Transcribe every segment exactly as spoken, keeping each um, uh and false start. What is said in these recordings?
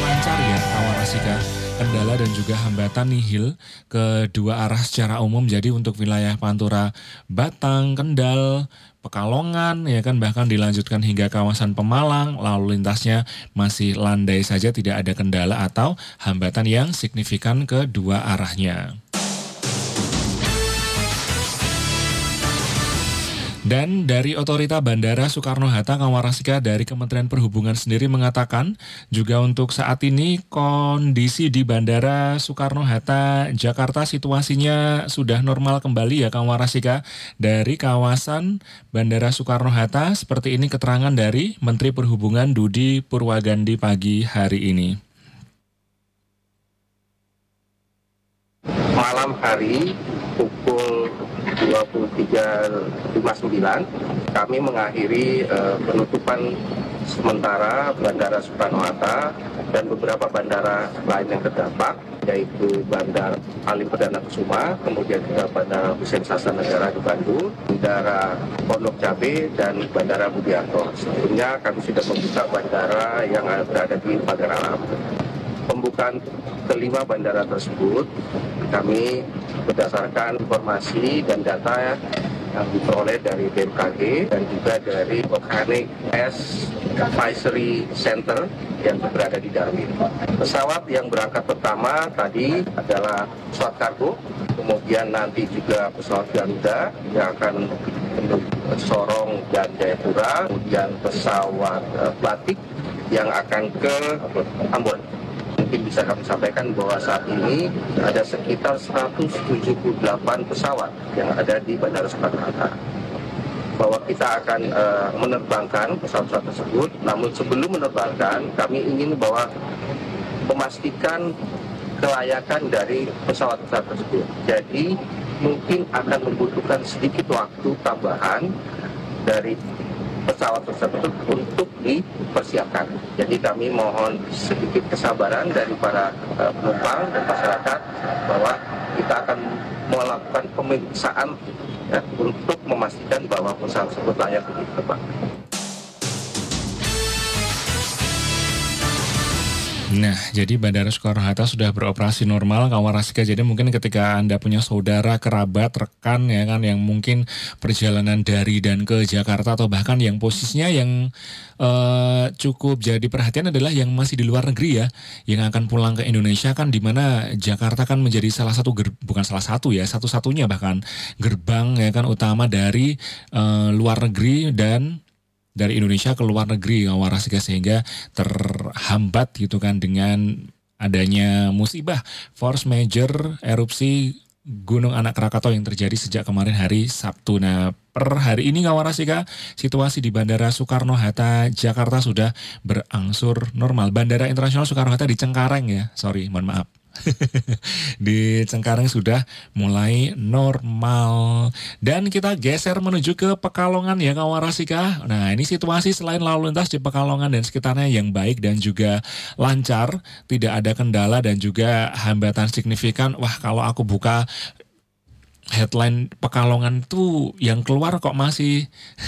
lancar ya Kawarasika. Kendala dan juga hambatan nihil kedua arah secara umum. Jadi untuk wilayah Pantura Batang, Kendal, Pekalongan ya kan, bahkan dilanjutkan hingga kawasan Pemalang, lalu lintasnya masih landai saja, tidak ada kendala atau hambatan yang signifikan kedua arahnya. Dan dari Otorita Bandara Soekarno-Hatta, Kawarasika, dari Kementerian Perhubungan sendiri mengatakan juga untuk saat ini kondisi di Bandara Soekarno-Hatta Jakarta situasinya sudah normal kembali ya Kawarasika. Dari kawasan Bandara Soekarno-Hatta, seperti ini keterangan dari Menteri Perhubungan Dudi Purwagandi pagi hari ini. Malam hari pukul dua puluh tiga lima puluh sembilan kami mengakhiri uh, penutupan sementara Bandara Soekarno-Hatta dan beberapa bandara lain yang terdampak, yaitu Bandara Halim Perdana Kusuma, kemudian juga Bandara Hussein Sastra-Negara di Bandung, Bandara Pondok Cabe, dan Bandara Budiarto. Sebelumnya kami sudah membuka bandara yang berada di Pagar Alam. Pembukaan kelima bandara tersebut kami berdasarkan informasi dan data yang diperoleh dari B M K G dan juga dari Volcanic Ice Advisory Center yang berada di Darwin. Pesawat yang berangkat pertama tadi adalah pesawat kargo, kemudian nanti juga pesawat Garuda yang akan menuju Sorong dan Jayapura, kemudian pesawat uh, Batik yang akan ke Ambon. Mungkin bisa kami sampaikan bahwa saat ini ada sekitar seratus tujuh puluh delapan pesawat yang ada di Bandara Soekarno-Hatta. Bahwa kita akan uh, menerbangkan pesawat-pesawat tersebut, namun sebelum menerbangkan kami ingin bahwa memastikan kelayakan dari pesawat-pesawat tersebut. Jadi mungkin akan membutuhkan sedikit waktu tambahan dari pesawat tersebut untuk dipersiapkan. Jadi kami mohon sedikit kesabaran dari para uh, penumpang dan masyarakat bahwa kita akan melakukan pemeriksaan ya, untuk memastikan bahwa pesawat tersebut layak untuk diterbang. Nah, jadi Bandara Soekarno-Hatta sudah beroperasi normal Kawarasika. Jadi mungkin ketika Anda punya saudara, kerabat, rekan ya kan yang mungkin perjalanan dari dan ke Jakarta atau bahkan yang posisinya yang uh, cukup jadi perhatian adalah yang masih di luar negeri ya, yang akan pulang ke Indonesia kan, di mana Jakarta kan menjadi salah satu ger- bukan salah satu ya, satu-satunya bahkan gerbang ya kan utama dari uh, luar negeri dan dari Indonesia ke luar negeri Kawarasika, sehingga terhambat gitu kan dengan adanya musibah force major erupsi Gunung Anak Krakatau yang terjadi sejak kemarin hari Sabtu. Nah, per hari ini Kawarasika, situasi di Bandara Soekarno-Hatta Jakarta sudah berangsur normal. Bandara Internasional Soekarno-Hatta di Cengkareng ya, sorry, mohon maaf. Di Cengkareng sudah mulai normal. Dan kita geser menuju ke Pekalongan ya Kawarasika. Nah, ini situasi selain lalu lintas di Pekalongan dan sekitarnya yang baik dan juga lancar, tidak ada kendala dan juga hambatan signifikan. Wah, kalau aku buka headline Pekalongan tuh yang keluar kok masih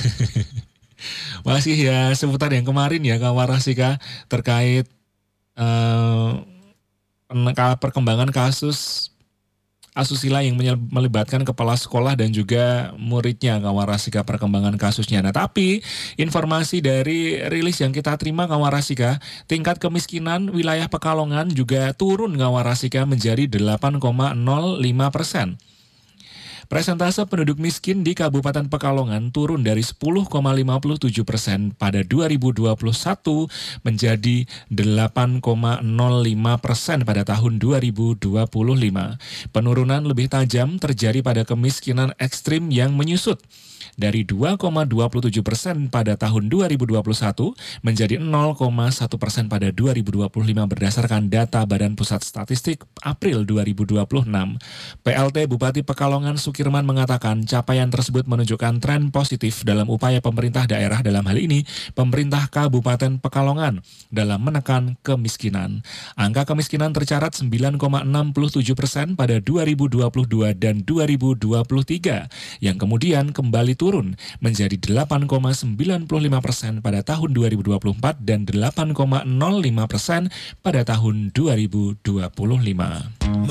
masih ya seputar yang kemarin ya Kawarasika, terkait uh, perkembangan kasus asusila yang melibatkan kepala sekolah dan juga muridnya Kawarasika, perkembangan kasusnya. Nah, tapi informasi dari rilis yang kita terima Kawarasika, tingkat kemiskinan wilayah Pekalongan juga turun Kawarasika menjadi delapan koma nol lima persen. Presentase penduduk miskin di Kabupaten Pekalongan turun dari sepuluh koma lima tujuh persen pada dua ribu dua puluh satu menjadi delapan koma nol lima persen pada tahun dua ribu dua puluh lima. Penurunan lebih tajam terjadi pada kemiskinan ekstrim yang menyusut dari dua koma dua tujuh persen pada tahun dua ribu dua puluh satu menjadi nol koma satu persen pada dua ribu dua puluh lima berdasarkan data Badan Pusat Statistik April dua ribu dua puluh enam. P L T Bupati Pekalongan Sukirman mengatakan capaian tersebut menunjukkan tren positif dalam upaya pemerintah daerah, dalam hal ini pemerintah Kabupaten Pekalongan, dalam menekan kemiskinan. Angka kemiskinan tercatat sembilan koma enam tujuh persen pada dua ribu dua puluh dua dan dua ribu dua puluh tiga yang kemudian kembali turun menjadi delapan koma sembilan puluh lima persen pada tahun dua ribu dua puluh empat dan delapan koma nol lima persen pada tahun dua ribu dua puluh lima.